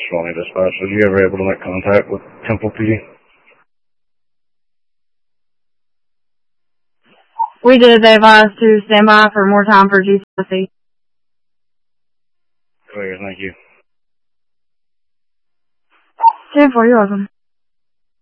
Swanee Dispatch. Was you ever able to make contact with Temple PD? We did. They advised to stand by for more time for GCC. Clear, thank you. 10-4, you're welcome.